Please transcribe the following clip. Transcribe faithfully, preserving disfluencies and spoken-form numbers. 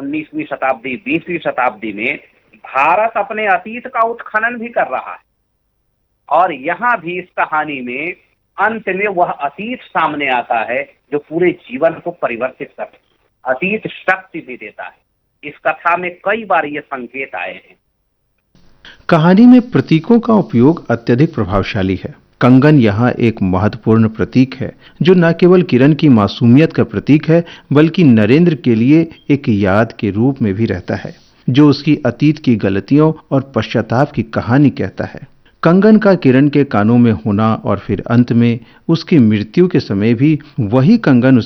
उन्नीसवीं शताब्दी, बीसवीं शताब्दी में भारत अपने अतीत का उत्खनन भी कर रहा है। और यहाँ भी इस कहानी में अंत में वह अतीत सामने आता है जो पूरे जीवन को परिवर्तित कर, अतीत शक्ति भी देता है। इस कथा में कई बार ये संकेत आए हैं। कहानी में प्रतीकों का उपयोग अत्यधिक प्रभावशाली है। कंगन यहाँ एक महत्वपूर्ण प्रतीक है जो न केवल किरण की मासूमियत का प्रतीक है बल्कि नरेंद्र के लिए एक याद के रूप में भी रहता है जो उसकी अतीत की गलतियों और पश्चाताप की कहानी कहता है। कंगन का किरण के कानों में होना और फिर अंत में उसकी मृत्यु के समय भी वही कंगन